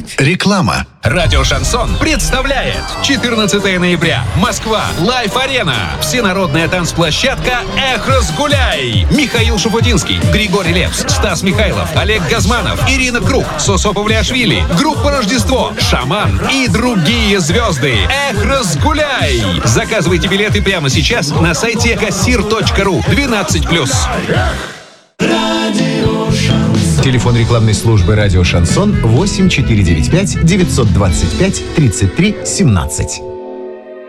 жить. Реклама. Радио «Шансон» представляет 14 ноября. Москва. Лайф-арена. Всенародная танцплощадка «Эх, разгуляй». Михаил Шуфутинский, Григорий Лепс, Стас Михайлов, Олег Газманов, Ирина Круг, Сосо Павлиашвили, группа «Рождество», «Шаман» и другие звезды. «Эх, разгуляй». Заказывайте билеты прямо сейчас на сайте kassir.ru 12+. Телефон рекламной службы «Радио Шансон» 8495 925 33 17.